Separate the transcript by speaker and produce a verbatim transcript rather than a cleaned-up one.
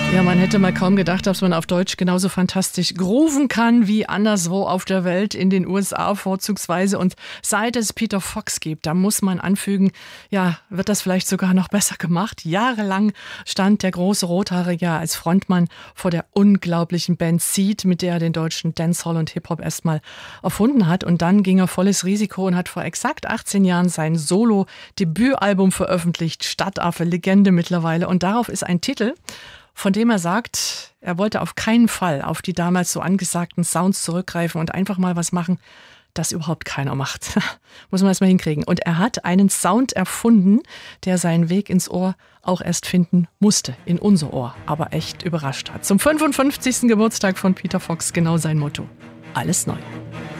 Speaker 1: Ja, man hätte mal kaum gedacht, dass man auf Deutsch genauso fantastisch grooven kann wie anderswo auf der Welt, in den U S A vorzugsweise. Und seit es Peter Fox gibt, da muss man anfügen, ja, wird das vielleicht sogar noch besser gemacht. Jahrelang stand der große Rothaarige ja als Frontmann vor der unglaublichen Band Seed, mit der er den deutschen Dancehall und Hip-Hop erstmal erfunden hat. Und dann ging er volles Risiko und hat vor exakt achtzehn Jahren sein Solo-Debütalbum veröffentlicht, Stadtaffe, Legende mittlerweile. Und darauf ist ein Titel, von dem er sagt, er wollte auf keinen Fall auf die damals so angesagten Sounds zurückgreifen und einfach mal was machen, das überhaupt keiner macht. Muss man erst mal hinkriegen. Und er hat einen Sound erfunden, der seinen Weg ins Ohr auch erst finden musste, in unser Ohr, aber echt überrascht hat. Zum fünfundfünfzigsten Geburtstag von Peter Fox genau sein Motto: Alles neu.